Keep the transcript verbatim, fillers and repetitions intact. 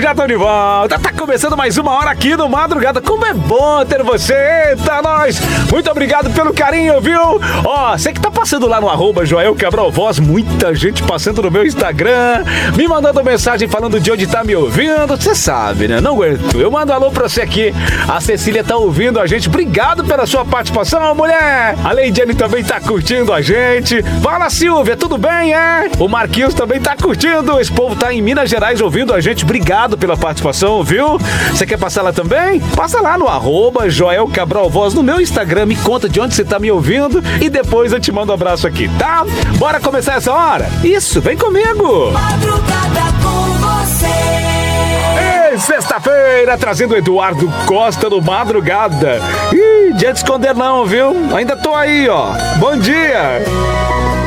já tô de volta. Tá começando mais uma hora aqui no Madrugada. Como é bom ter você. Eita, nós. Muito obrigado pelo carinho, viu? Ó, você que tá passando lá no arroba Joel Cabral Voz, muita gente passando no meu Instagram, me mandando mensagem falando de onde tá me ouvindo. Você sabe, né? Não aguento. Eu mando alô pra você aqui. A Cecília tá ouvindo a gente. Obrigado pela sua participação, mulher. A Leidiane também tá curtindo a gente. Fala, Silvia, tudo bem, é? O Marquinhos também tá curtindo. Esse povo tá em Minas Gerais ouvindo a gente. Obrigado pela participação, viu? Você quer passar lá também? Passa lá no arroba Joel Cabral Voz no meu Instagram. Me conta de onde você tá me ouvindo e depois eu te mando um abraço aqui, tá? Bora começar essa hora? Isso, vem comigo! Madrugada com você. Ei, sexta-feira, trazendo o Eduardo Costa no Madrugada. Ih, dia de esconder não, viu? Ainda tô aí, ó. Bom dia!